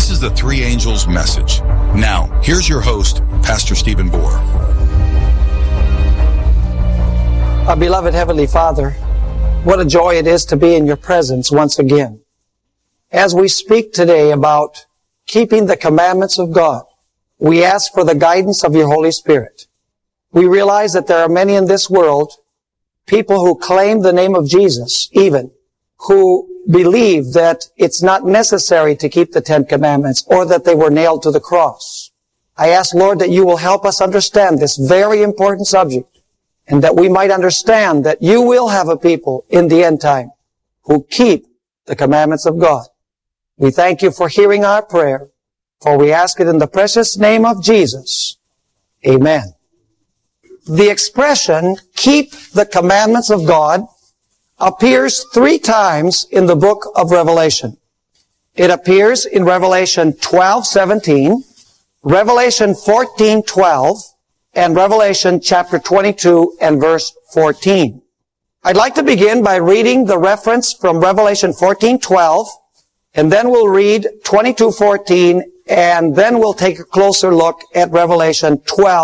This is the Three Angels Message. Now, here's your host, Pastor Stephen Bohr. Our beloved Heavenly Father, what a joy it is to be in your presence once again. As we speak today about keeping the commandments of God, we ask for the guidance of your Holy Spirit. We realize that there are many in this world, people who claim the name of Jesus, even, who believe that it's not necessary to keep the Ten Commandments or that they were nailed to the cross. I ask, Lord, that you will help us understand this very important subject and that we might understand that you will have a people in the end time who keep the commandments of God. We thank you for hearing our prayer, for we ask it in the precious name of Jesus. Amen. The expression, keep the commandments of God, appears 3 times in the book of Revelation. It appears in Revelation 12:17, Revelation 14:12, and Revelation chapter 22 and verse 14. I'd like to begin by reading the reference from Revelation 14:12, and then we'll read 22:14, and then we'll take a closer look at Revelation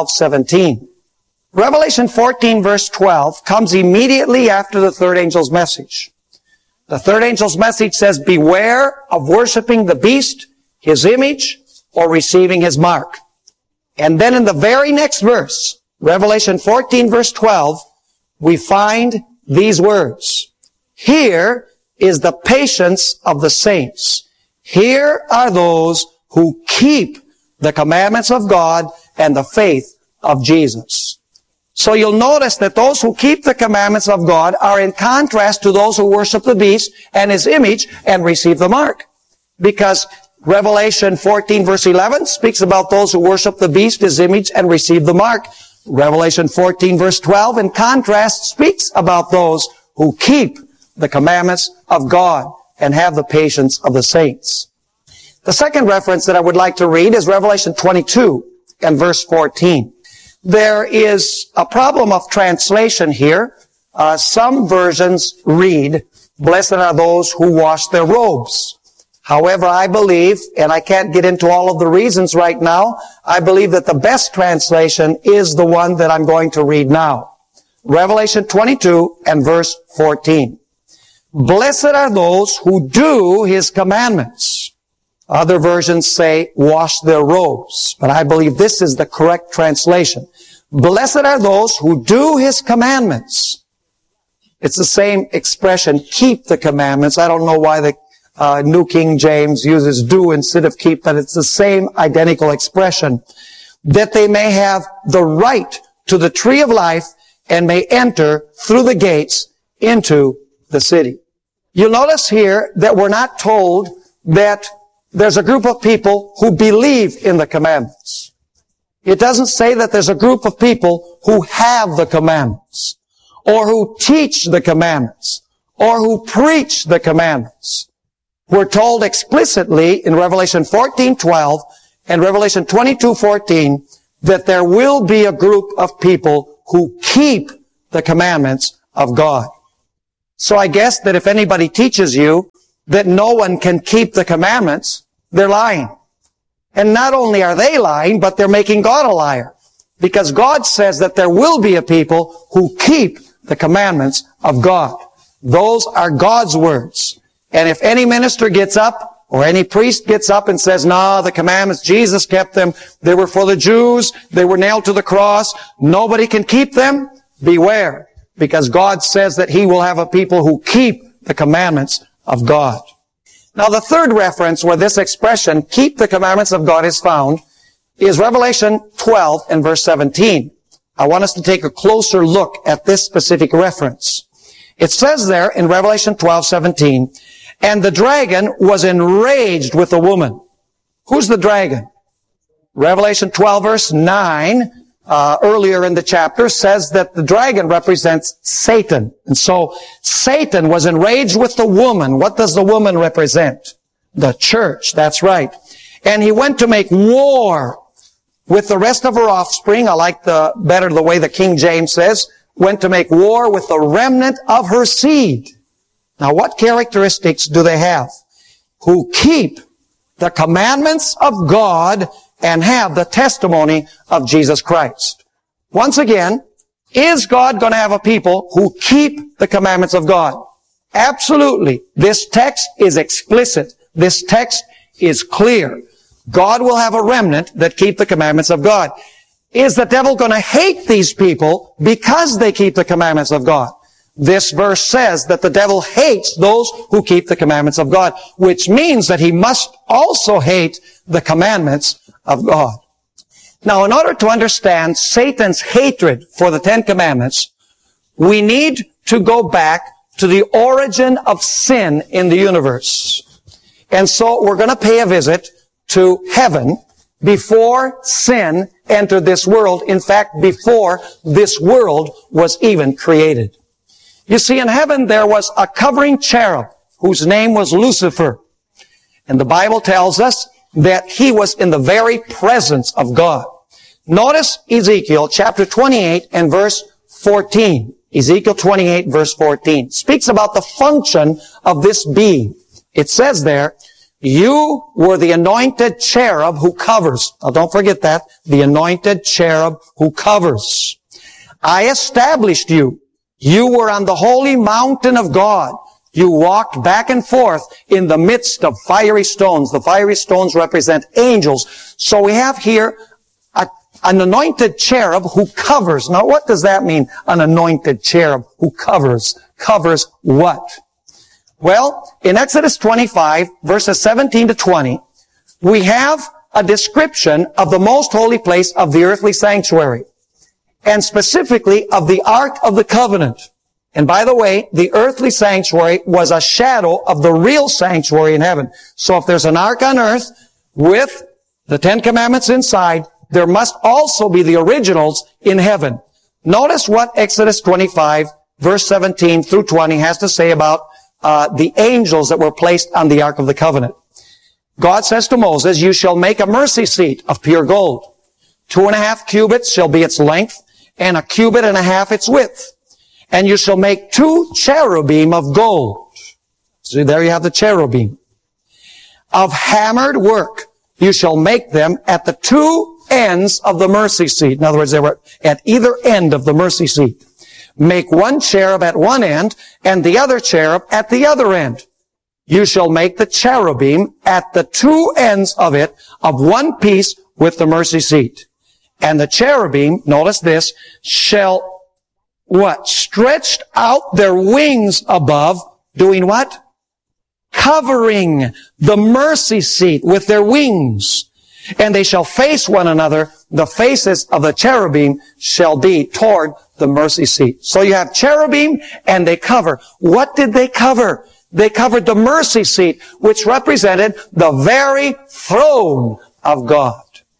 12:17. Revelation 14 verse 12 comes immediately after the third angel's message. The third angel's message says, beware of worshiping the beast, his image, or receiving his mark. And then in the very next verse, Revelation 14 verse 12, we find these words. Here is the patience of the saints. Here are those who keep the commandments of God and the faith of Jesus. So you'll notice that those who keep the commandments of God are in contrast to those who worship the beast and his image and receive the mark. Because Revelation 14 verse 11 speaks about those who worship the beast, his image, and receive the mark. Revelation 14 verse 12 in contrast speaks about those who keep the commandments of God and have the patience of the saints. The second reference that I would like to read is Revelation 22 and verse 14. There is a problem of translation here. Some versions read, blessed are those who wash their robes. However, I believe, and I can't get into all of the reasons right now, I believe that the best translation is the one that I'm going to read now. Revelation 22 and verse 14. Blessed are those who do his commandments. Other versions say, wash their robes. But I believe this is the correct translation. Blessed are those who do his commandments. It's the same expression, keep the commandments. I don't know why the New King James uses do instead of keep, but it's the same identical expression. That they may have the right to the tree of life and may enter through the gates into the city. You'll notice here that we're not told that there's a group of people who believe in the commandments. It doesn't say that there's a group of people who have the commandments, or who teach the commandments, or who preach the commandments. We're told explicitly in Revelation 14:12 and Revelation 22:14 that there will be a group of people who keep the commandments of God. So I guess that if anybody teaches you that no one can keep the commandments, they're lying. And not only are they lying, but they're making God a liar. Because God says that there will be a people who keep the commandments of God. Those are God's words. And if any minister gets up, or any priest gets up and says, no, the commandments, Jesus kept them, they were for the Jews, they were nailed to the cross, nobody can keep them, beware. Because God says that he will have a people who keep the commandments of God. Now the third reference where this expression, keep the commandments of God, is found is Revelation 12 and verse 17. I want us to take a closer look at this specific reference. It says there in Revelation 12:17, and the dragon was enraged with the woman. Who's the dragon? Revelation 12 verse 9, earlier in the chapter, says that the dragon represents Satan. And so Satan was enraged with the woman. What does the woman represent? The church, that's right. And he went to make war with the rest of her offspring. I like better the way the King James says, went to make war with the remnant of her seed. Now what characteristics do they have? Who keep the commandments of God and have the testimony of Jesus Christ. Once again, is God going to have a people who keep the commandments of God? Absolutely. This text is explicit. This text is clear. God will have a remnant that keep the commandments of God. Is the devil going to hate these people because they keep the commandments of God? This verse says that the devil hates those who keep the commandments of God, which means that he must also hate the commandments of God. Now, in order to understand Satan's hatred for the Ten Commandments, we need to go back to the origin of sin in the universe. And so we're going to pay a visit to heaven before sin entered this world. In fact, before this world was even created. You see, in heaven there was a covering cherub whose name was Lucifer. And the Bible tells us that he was in the very presence of God. Notice Ezekiel chapter 28 and verse 14. Ezekiel 28 verse 14 speaks about the function of this being. It says there, you were the anointed cherub who covers. Now don't forget that. The anointed cherub who covers. I established you. You were on the holy mountain of God. You walked back and forth in the midst of fiery stones. The fiery stones represent angels. So we have here an anointed cherub who covers. Now what does that mean? An anointed cherub who covers. Covers what? Well, in Exodus 25, verses 17 to 20, we have a description of the most holy place of the earthly sanctuary, and specifically of the Ark of the Covenant. And by the way, the earthly sanctuary was a shadow of the real sanctuary in heaven. So if there's an ark on earth with the Ten Commandments inside, there must also be the originals in heaven. Notice what Exodus 25, verse 17 through 20 has to say about the angels that were placed on the Ark of the Covenant. God says to Moses, you shall make a mercy seat of pure gold. 2.5 cubits shall be its length, and 1.5 cubits its width. And you shall make 2 cherubim of gold. See, there you have the cherubim. Of hammered work, you shall make them at the 2 ends of the mercy seat. In other words, they were at either end of the mercy seat. Make 1 cherub at one end, and the other cherub at the other end. You shall make the cherubim at the 2 ends of it of one piece with the mercy seat. And the cherubim, notice this, shall what? Stretched out their wings above, doing what? Covering the mercy seat with their wings. And they shall face one another. The faces of the cherubim shall be toward the mercy seat. So you have cherubim and they cover. What did they cover? They covered the mercy seat, which represented the very throne of God.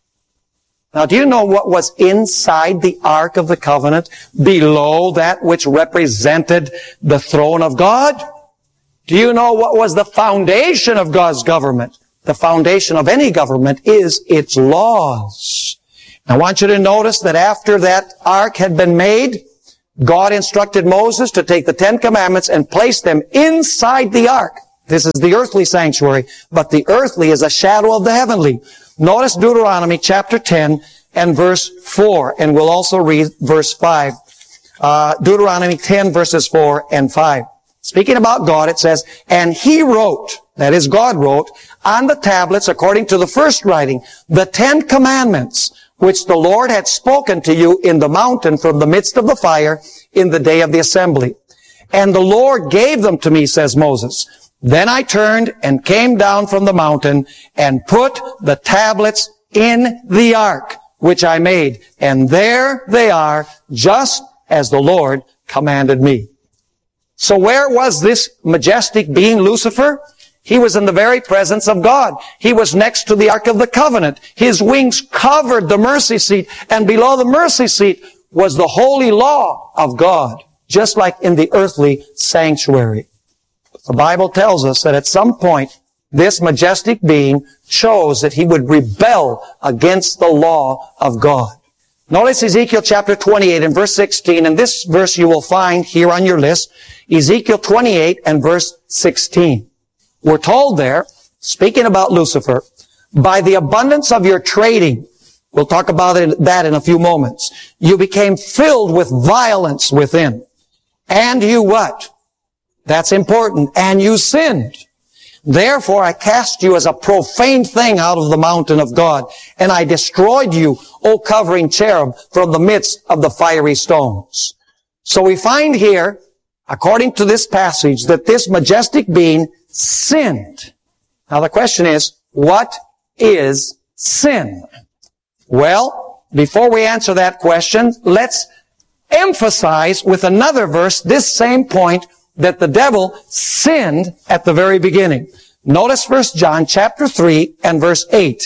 Now, do you know what was inside the Ark of the Covenant, below that which represented the throne of God? Do you know what was the foundation of God's government? The foundation of any government is its laws. I want you to notice that after that ark had been made, God instructed Moses to take the 10 Commandments and place them inside the ark. This is the earthly sanctuary, but the earthly is a shadow of the heavenly. Notice Deuteronomy chapter 10 and verse 4, and we'll also read verse 5. Deuteronomy 10 verses 4 and 5. Speaking about God, it says, and he wrote, that is God wrote, on the tablets according to the first writing, the 10 Commandments, which the Lord had spoken to you in the mountain from the midst of the fire in the day of the assembly. And the Lord gave them to me, says Moses. Then I turned and came down from the mountain and put the tablets in the ark, which I made. And there they are, just as the Lord commanded me. So where was this majestic being, Lucifer? He was in the very presence of God. He was next to the Ark of the Covenant. His wings covered the mercy seat, and below the mercy seat was the holy law of God, just like in the earthly sanctuary. The Bible tells us that at some point, this majestic being chose that he would rebel against the law of God. Notice Ezekiel chapter 28 and verse 16, and this verse you will find here on your list, Ezekiel 28 and verse 16. We're told there, speaking about Lucifer, by the abundance of your trading, we'll talk about that in a few moments, you became filled with violence within. And you what? That's important. And you sinned. Therefore I cast you as a profane thing out of the mountain of God, and I destroyed you, O covering cherub, from the midst of the fiery stones. So we find here, according to this passage, that this majestic being sinned. Now the question is, what is sin? Well, before we answer that question, let's emphasize with another verse this same point, that the devil sinned at the very beginning. Notice 1 John chapter 3 and verse 8.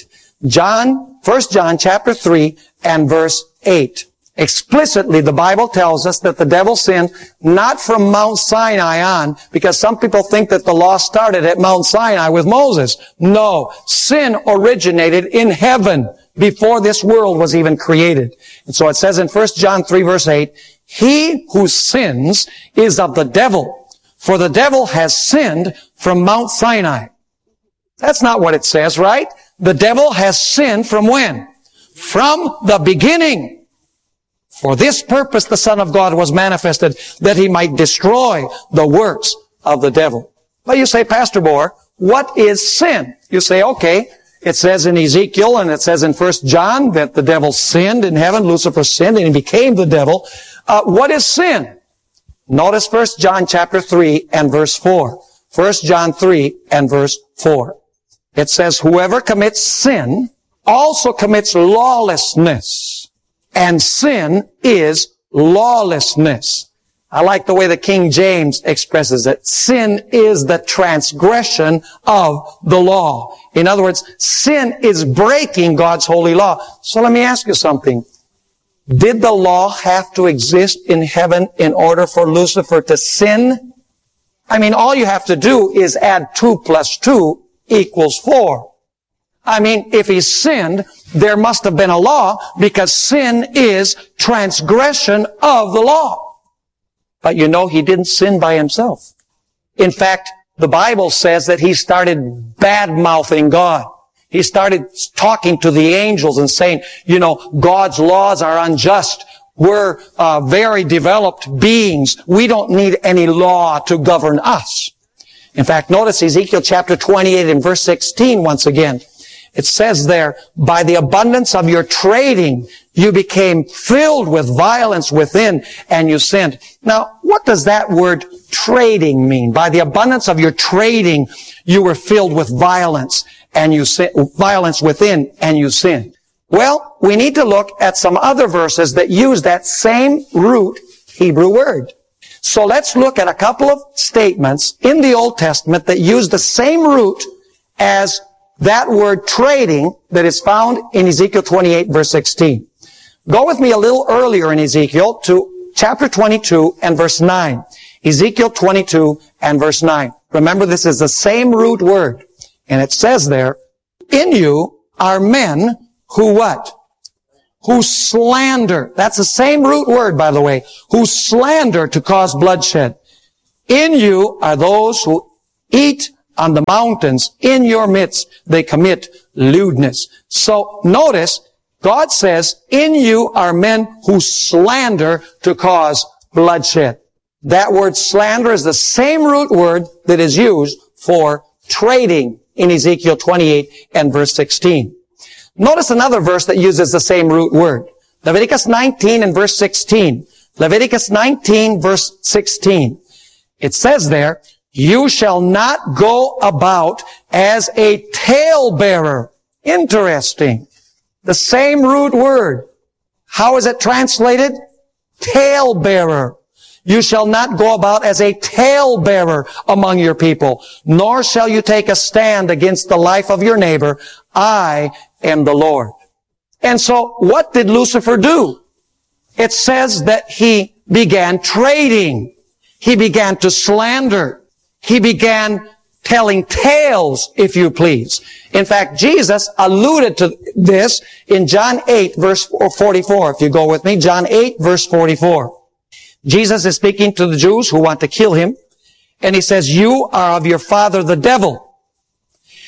1 John chapter 3 and verse 8. Explicitly, the Bible tells us that the devil sinned not from Mount Sinai on, because some people think that the law started at Mount Sinai with Moses. No, sin originated in heaven before this world was even created. And so it says in 1 John 3 verse 8, he who sins is of the devil, for the devil has sinned from Mount Sinai. That's not what it says, right? The devil has sinned from when? From the beginning. For this purpose the Son of God was manifested, that he might destroy the works of the devil. Well, you say, Pastor Bohr, what is sin? You say, okay, it says in Ezekiel and it says in 1 John that the devil sinned in heaven, Lucifer sinned and he became the devil. What is sin? Notice 1 John chapter 3 and verse 4. 1 John 3 and verse 4. It says, whoever commits sin also commits lawlessness, and sin is lawlessness. I like the way the King James expresses it. Sin is the transgression of the law. In other words, sin is breaking God's holy law. So let me ask you something. Did the law have to exist in heaven in order for Lucifer to sin? I mean, all you have to do is add 2 plus 2 equals 4. I mean, if he sinned, there must have been a law, because sin is transgression of the law. But you know, he didn't sin by himself. In fact, the Bible says that he started bad-mouthing God. He started talking to the angels and saying, you know, God's laws are unjust. We're very developed beings. We don't need any law to govern us. In fact, notice Ezekiel chapter 28 and verse 16 once again. It says there, by the abundance of your trading, you became filled with violence within, and you sinned. Now, what does that word trading mean? By the abundance of your trading, you were filled with violence, and you sin, violence within, and you sinned. Well, we need to look at some other verses that use that same root Hebrew word. So let's look at a couple of statements in the Old Testament that use the same root as that word trading that is found in Ezekiel 28 verse 16. Go with me a little earlier in Ezekiel to chapter 22 and verse 9. Ezekiel 22 and verse 9. Remember, this is the same root word. And it says there, in you are men who what? Who slander. That's the same root word, by the way. Who slander to cause bloodshed. In you are those who eat on the mountains. In your midst they commit lewdness. So notice, God says, in you are men who slander to cause bloodshed. That word slander is the same root word that is used for trading in Ezekiel 28 and verse 16. Notice another verse that uses the same root word. Leviticus 19 and verse 16. Leviticus 19 verse 16. It says there, you shall not go about as a talebearer. Interesting. The same root word. How is it translated? Talebearer. You shall not go about as a talebearer among your people, nor shall you take a stand against the life of your neighbor. I am the Lord. And so, what did Lucifer do? It says that he began trading. He began to slander. He began telling tales, if you please. In fact, Jesus alluded to this in John 8, verse 44. If you go with me, John 8, verse 44. Jesus is speaking to the Jews who want to kill him, and he says, you are of your father the devil,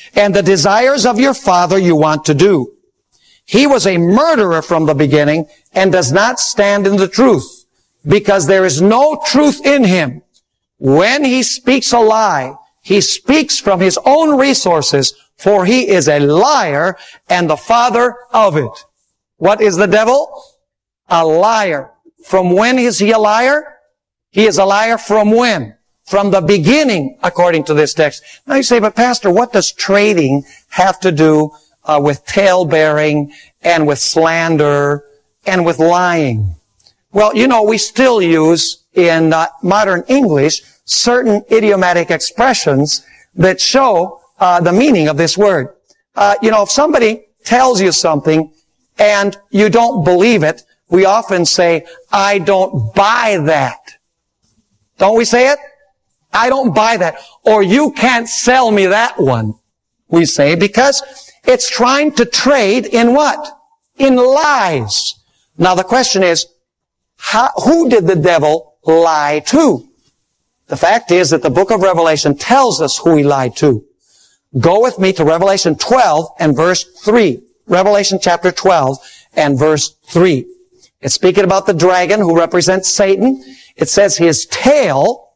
and the desires of your father you want to do. He was a murderer from the beginning and does not stand in the truth, because there is no truth in him. When he speaks a lie, he speaks from his own resources, for he is a liar and the father of it. What is the devil? A liar. From when is he a liar? He is a liar from when? From the beginning, according to this text. Now you say, but Pastor, what does trading have to do with tale-bearing and with slander and with lying? Well, you know, we still use in modern English certain idiomatic expressions that show the meaning of this word. If somebody tells you something and you don't believe it, we often say, I don't buy that. Don't we say it? I don't buy that. Or you can't sell me that one, we say, because it's trying to trade in what? In lies. Now the question is, who did the devil lie to? The fact is that the book of Revelation tells us who he lied to. Go with me to Revelation 12 and verse 3. Revelation chapter 12 and verse 3. It's speaking about the dragon who represents Satan. It says his tail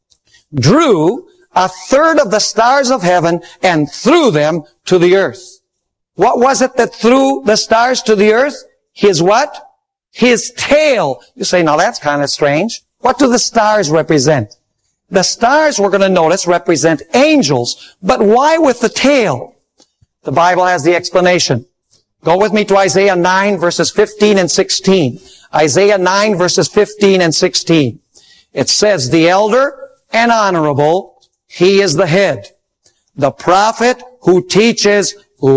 drew 1/3 of the stars of heaven and threw them to the earth. What was it that threw the stars to the earth? His what? His tail. You say, now that's kind of strange. What do the stars represent? The stars, we're going to notice, represent angels. But why with the tail? The Bible has the explanation. Go with me to Isaiah 9 verses 15 and 16. Isaiah 9 verses 15 and 16. It says, the elder and honorable, he is the head. The prophet who teaches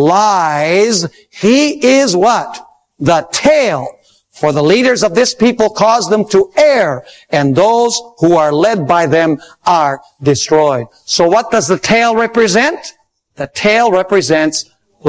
lies, he is what? The tail. For the leaders of this people cause them to err, and those who are led by them are destroyed. So what does the tail represent? The tail represents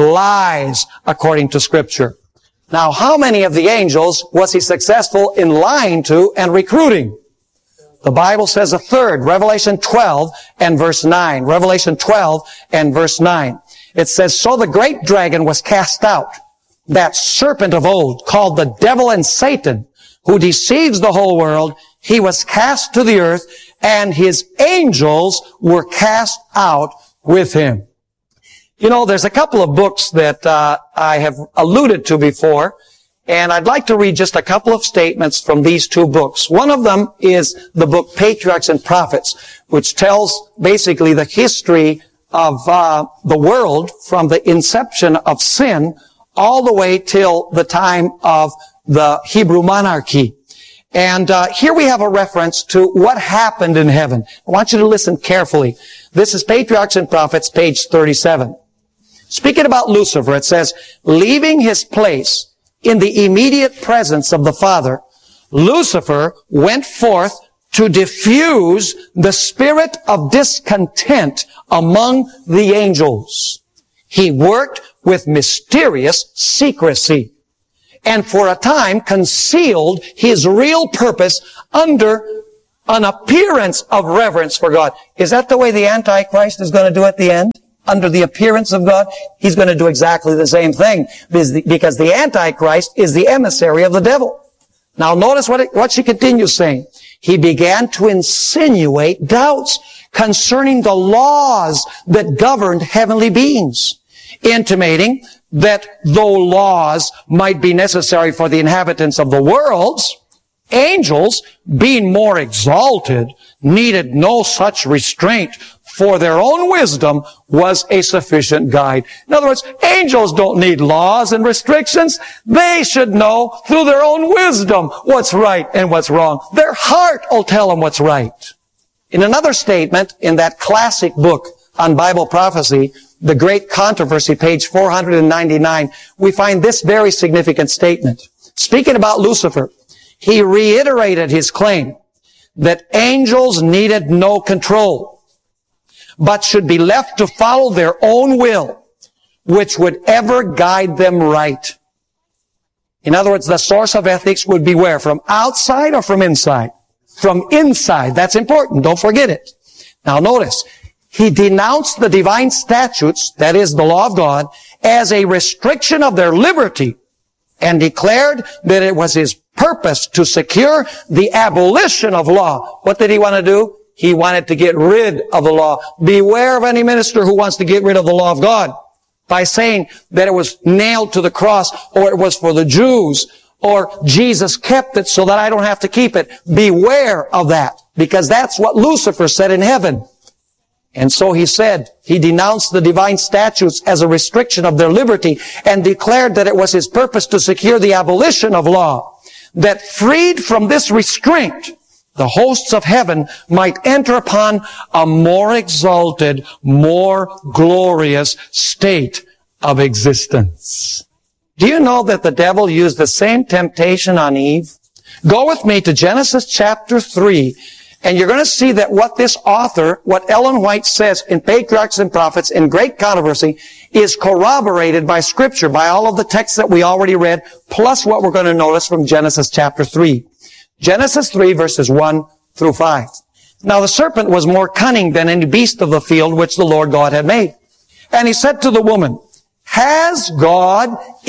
lies, according to Scripture. Now, how many of the angels was he successful in lying to and recruiting? The Bible says 1/3, Revelation 12 and verse 9. Revelation 12 and verse 9. It says, so the great dragon was cast out, that serpent of old, called the devil and Satan, who deceives the whole world. He was cast to the earth, and his angels were cast out with him. You know, there's a couple of books that I have alluded to before, and I'd like to read just a couple of statements from these two books. One of them is the book Patriarchs and Prophets, which tells basically the history of the world from the inception of sin all the way till the time of the Hebrew monarchy. And here we have a reference to what happened in heaven. I want you to listen carefully. This is Patriarchs and Prophets, page 37. Speaking about Lucifer, it says, leaving his place in the immediate presence of the Father, Lucifer went forth to diffuse the spirit of discontent among the angels. He worked with mysterious secrecy, and for a time concealed his real purpose under an appearance of reverence for God. Is that the way the Antichrist is going to do at the end? Under the appearance of God? He's going to do exactly the same thing, because the Antichrist is the emissary of the devil. Now notice what she continues saying. He began to insinuate doubts concerning the laws that governed heavenly beings, intimating that though laws might be necessary for the inhabitants of the worlds, angels, being more exalted, needed no such restraint, for their own wisdom was a sufficient guide. In other words, angels don't need laws and restrictions. They should know through their own wisdom what's right and what's wrong. Their heart will tell them what's right. In another statement in that classic book on Bible prophecy, The Great Controversy, page 499, we find this very significant statement. Speaking about Lucifer, he reiterated his claim that angels needed no control, but should be left to follow their own will, which would ever guide them right. In other words, the source of ethics would be where? From outside or from inside? From inside. That's important. Don't forget it. Now notice, He denounced the divine statutes, that is, the law of God, as a restriction of their liberty, and declared that it was his purpose to secure the abolition of law. What did he want to do? He wanted to get rid of the law. Beware of any minister who wants to get rid of the law of God by saying that it was nailed to the cross, or it was for the Jews, or Jesus kept it so that I don't have to keep it. Beware of that, because that's what Lucifer said in heaven. And so he said, he denounced the divine statutes as a restriction of their liberty and declared that it was his purpose to secure the abolition of law, that freed from this restraint, the hosts of heaven might enter upon a more exalted, more glorious state of existence. Do you know that the devil used the same temptation on Eve? Go with me to Genesis chapter 3. And you're going to see that what this author, what Ellen White says in Patriarchs and Prophets in Great Controversy, is corroborated by Scripture, by all of the texts that we already read, plus what we're going to notice from Genesis chapter 3. Genesis 3 verses 1 through 5. Now the serpent was more cunning than any beast of the field which the Lord God had made. And he said to the woman, has God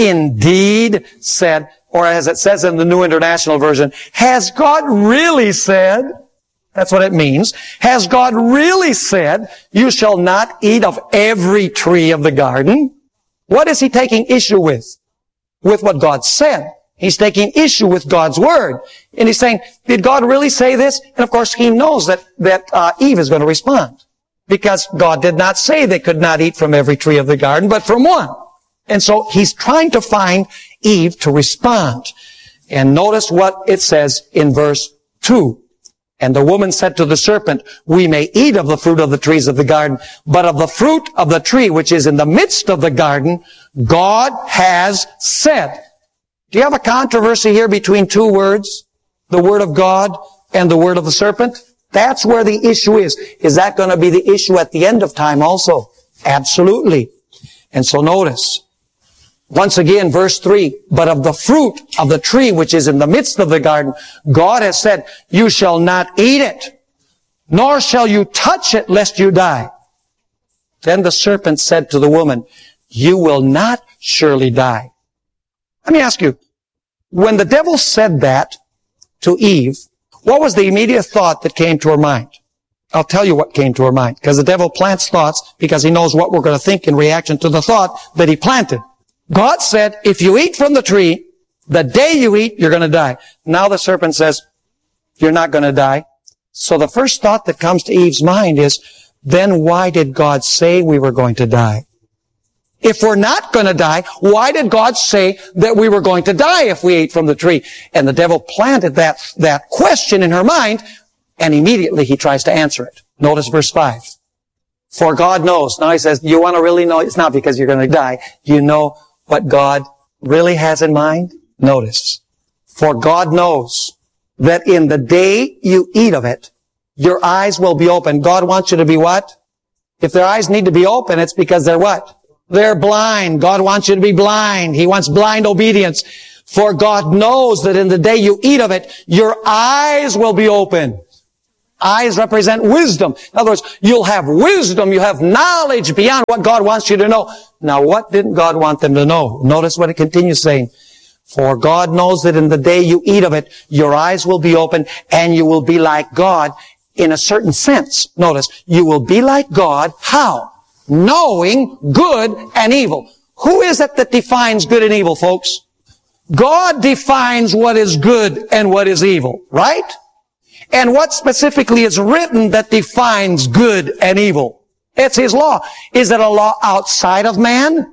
indeed said, or as it says in the New International Version, has God really said? That's what it means. Has God really said, you shall not eat of every tree of the garden? What is he taking issue with? With what God said. He's taking issue with God's word. And he's saying, did God really say this? And of course, he knows that Eve is going to respond. Because God did not say they could not eat from every tree of the garden, but from one. And so he's trying to find Eve to respond. And notice what it says in verse 2. And the woman said to the serpent, we may eat of the fruit of the trees of the garden, but of the fruit of the tree which is in the midst of the garden, God has said. Do you have a controversy here between two words? The word of God and the word of the serpent? That's where the issue is. Is that going to be the issue at the end of time also? Absolutely. And so notice, once again, verse 3, but of the fruit of the tree which is in the midst of the garden, God has said, you shall not eat it, nor shall you touch it, lest you die. Then the serpent said to the woman, you will not surely die. Let me ask you, when the devil said that to Eve, what was the immediate thought that came to her mind? I'll tell you what came to her mind, because the devil plants thoughts because he knows what we're going to think in reaction to the thought that he planted. God said, if you eat from the tree, the day you eat, you're going to die. Now the serpent says, you're not going to die. So the first thought that comes to Eve's mind is, then why did God say we were going to die? If we're not going to die, why did God say that we were going to die if we ate from the tree? And the devil planted that question in her mind, and immediately he tries to answer it. Notice verse 5. For God knows. Now he says, you want to really know? It's not because you're going to die. You know what God really has in mind? Notice. For God knows that in the day you eat of it, your eyes will be open. God wants you to be what? If their eyes need to be open, it's because they're what? They're blind. God wants you to be blind. He wants blind obedience. For God knows that in the day you eat of it, your eyes will be open. Eyes represent wisdom. In other words, you'll have wisdom, you have knowledge beyond what God wants you to know. Now, what didn't God want them to know? Notice what it continues saying. For God knows that in the day you eat of it, your eyes will be open and you will be like God in a certain sense. Notice, you will be like God. How? Knowing good and evil. Who is it that defines good and evil, folks? God defines what is good and what is evil, right? And what specifically is written that defines good and evil? It's His law. Is it a law outside of man?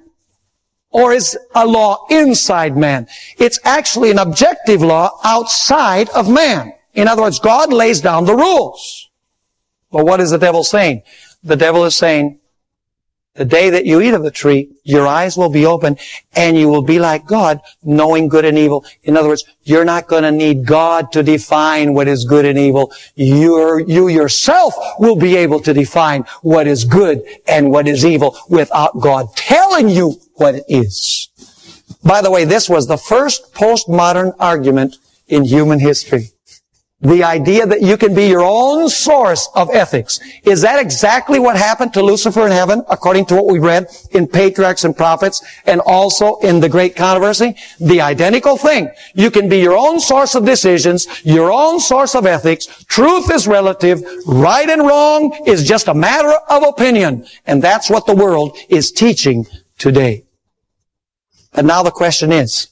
Or is a law inside man? It's actually an objective law outside of man. In other words, God lays down the rules. But what is the devil saying? The devil is saying, the day that you eat of the tree, your eyes will be open and you will be like God, knowing good and evil. In other words, you're not going to need God to define what is good and evil. You yourself will be able to define what is good and what is evil without God telling you what it is. By the way, this was the first postmodern argument in human history. The idea that you can be your own source of ethics. Is that exactly what happened to Lucifer in heaven, according to what we read in Patriarchs and Prophets, and also in the Great Controversy? The identical thing. You can be your own source of decisions, your own source of ethics. Truth is relative. Right and wrong is just a matter of opinion. And that's what the world is teaching today. And now the question is,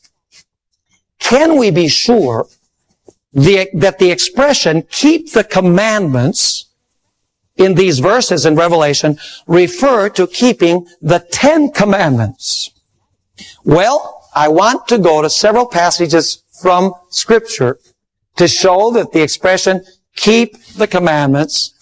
can we be sure that the expression, keep the commandments, in these verses in Revelation, refer to keeping the 10 commandments? Well, I want to go to several passages from Scripture to show that the expression, keep the commandments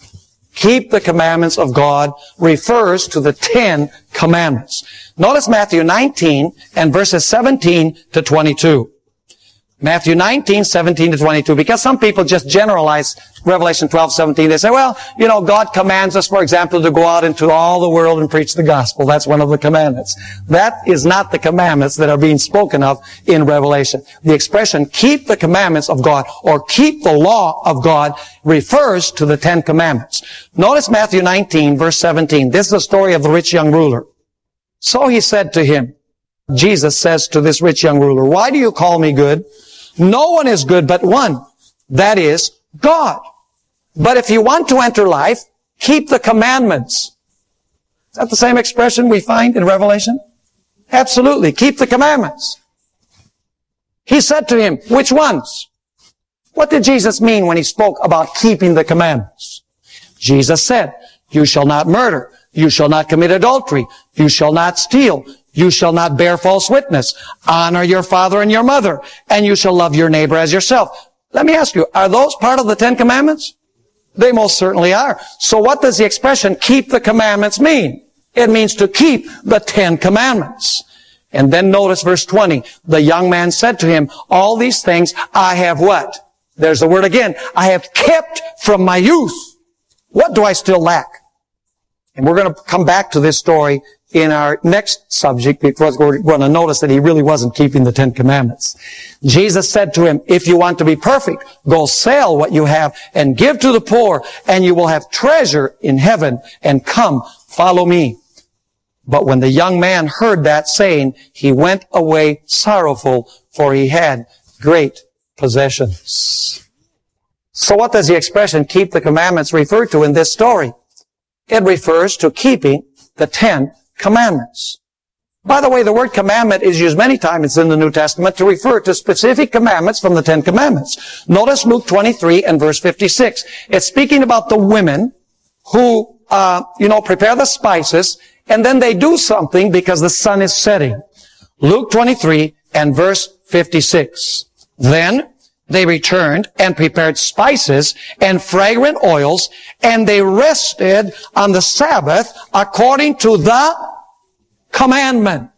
of God, refers to the 10 commandments. Notice Matthew 19 and verses 17 to 22. Matthew 19, 17 to 22, because some people just generalize Revelation 12, 17. They say, well, God commands us, for example, to go out into all the world and preach the gospel. That's one of the commandments. That is not the commandments that are being spoken of in Revelation. The expression, keep the commandments of God, or keep the law of God, refers to the 10 commandments. Notice Matthew 19, verse 17. This is the story of the rich young ruler. So he said to him, Jesus says to this rich young ruler, why do you call me good? No one is good but one, that is, God. But if you want to enter life, keep the commandments. Is that the same expression we find in Revelation? Absolutely. Keep the commandments. He said to him, which ones? What did Jesus mean when he spoke about keeping the commandments? Jesus said, you shall not murder. You shall not commit adultery. You shall not steal. You shall not bear false witness. Honor your father and your mother. And you shall love your neighbor as yourself. Let me ask you, are those part of the 10 commandments? They most certainly are. So what does the expression, keep the commandments, mean? It means to keep the 10 commandments. And then notice verse 20. The young man said to him, all these things I have what? There's the word again. I have kept from my youth. What do I still lack? And we're going to come back to this story in our next subject, because we're going to notice that he really wasn't keeping the 10 commandments. Jesus said to him, if you want to be perfect, go sell what you have and give to the poor, and you will have treasure in heaven, and come, follow me. But when the young man heard that saying, he went away sorrowful, for he had great possessions. So what does the expression, keep the commandments, refer to in this story? It refers to keeping the 10 commandments. By the way, the word commandment is used many times in the New Testament to refer to specific commandments from the 10 commandments. Notice Luke 23 and verse 56. It's speaking about the women who, prepare the spices, and then they do something because the sun is setting. Luke 23 and verse 56. Then they returned and prepared spices and fragrant oils, and they rested on the Sabbath according to the commandment.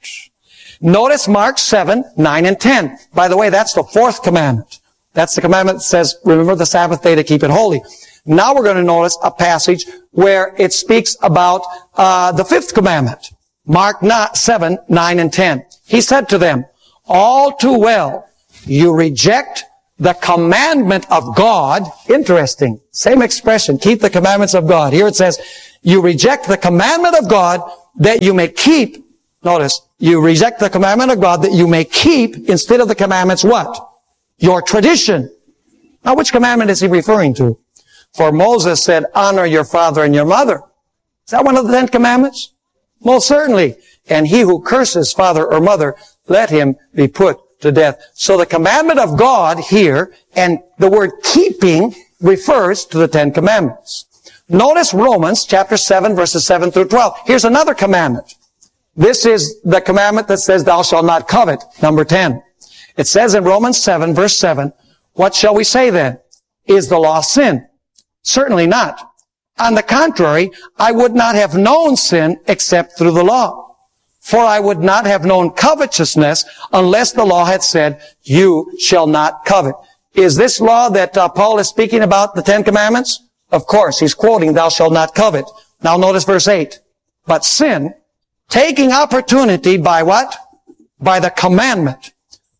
Notice Mark 7, 9, and 10. By the way, that's the 4th commandment. That's the commandment that says, remember the Sabbath day to keep it holy. Now we're going to notice a passage where it speaks about the 5th commandment. Mark 7, 9, and 10. He said to them, all too well, you reject the commandment of God. Interesting. Same expression. Keep the commandments of God. Here it says, you reject the commandment of God that you may keep. Notice, you reject the commandment of God that you may keep instead of the commandments what? Your tradition. Now, which commandment is he referring to? For Moses said, honor your father and your mother. Is that one of the 10 commandments? Most certainly. And he who curses father or mother, let him be put to death. So the commandment of God here, and the word keeping, refers to the 10 commandments. Notice Romans chapter 7, verses 7 through 12. Here's another commandment. This is the commandment that says, thou shalt not covet, number 10. It says in Romans 7, verse 7, what shall we say then? Is the law sin? Certainly not. On the contrary, I would not have known sin except through the law. For I would not have known covetousness unless the law had said, you shall not covet. Is this law that Paul is speaking about, the 10 commandments? Of course, he's quoting, thou shalt not covet. Now notice verse 8. But sin, taking opportunity by what? By the commandment,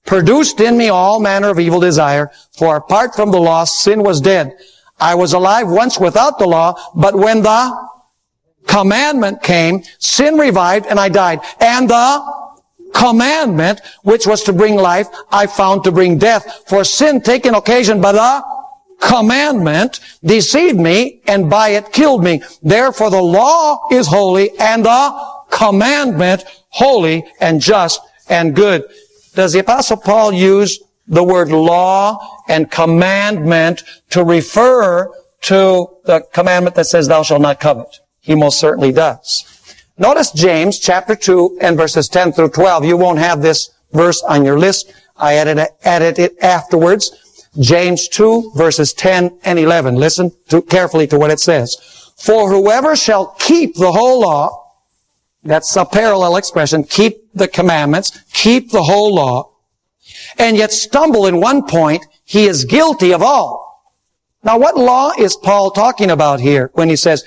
produced in me all manner of evil desire. For apart from the law, sin was dead. I was alive once without the law, but when the commandment came, sin revived and I died. And the commandment, which was to bring life, I found to bring death. For sin, taken occasion by the commandment, deceived me, and by it killed me. Therefore the law is holy, and the commandment holy and just and good. Does the Apostle Paul use the word law and commandment to refer to the commandment that says thou shalt not covet? He most certainly does. Notice James chapter 2 and verses 10 through 12. You won't have this verse on your list. I added it afterwards. James 2 verses 10 and 11. Listen carefully to what it says. For whoever shall keep the whole law, that's a parallel expression, keep the commandments, keep the whole law, and yet stumble in one point, he is guilty of all. Now what law is Paul talking about here when he says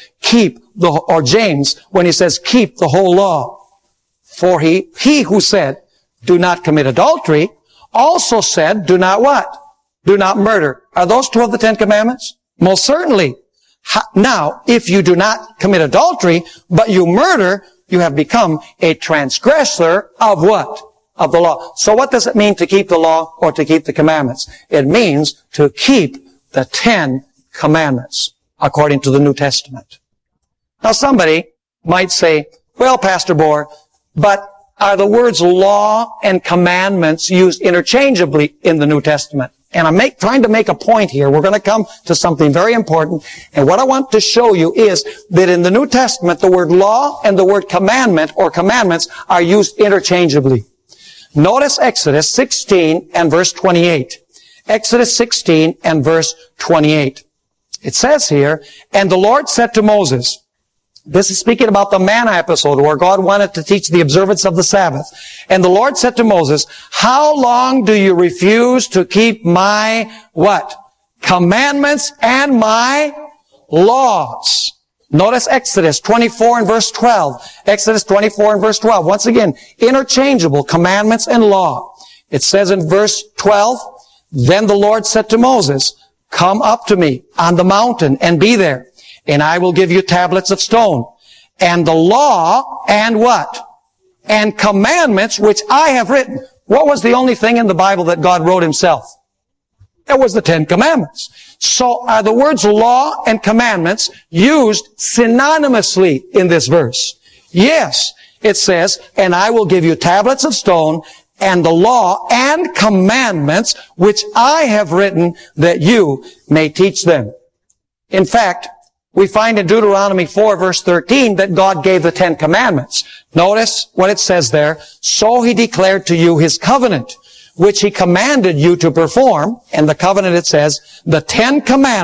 or James, when he says keep the whole law? For he who said, do not commit adultery, also said, do not what? Do not murder. Are those two of the 10 commandments? Most certainly. Now, if you do not commit adultery, but you murder, you have become a transgressor of what? Of the law. So what does it mean to keep the law or to keep the commandments? It means to keep the 10 commandments according to the New Testament. Now somebody might say, well, Pastor Bohr, but are the words law and commandments used interchangeably in the New Testament? And I'm trying to make a point here. We're going to come to something very important. And what I want to show you is that in the New Testament, the word law and the word commandment or commandments are used interchangeably. Notice Exodus 16 and verse 28. Exodus 16 and verse 28. It says here, and the Lord said to Moses, this is speaking about the manna episode where God wanted to teach the observance of the Sabbath. And the Lord said to Moses, how long do you refuse to keep my what? Commandments and my laws. Notice Exodus 24 and verse 12. Exodus 24 and verse 12. Once again, interchangeable commandments and law. It says in verse 12, then the Lord said to Moses, come up to me on the mountain and be there. And I will give you tablets of stone. And the law and what? And commandments which I have written. What was the only thing in the Bible that God wrote himself? It was the 10 Commandments. So are the words law and commandments used synonymously in this verse? Yes. It says, and I will give you tablets of stone and the law and commandments which I have written that you may teach them. In fact, we find in Deuteronomy 4 verse 13 that God gave the 10 commandments. Notice what it says there. So he declared to you his covenant, which he commanded you to perform. And the covenant, it says, the 10 commandments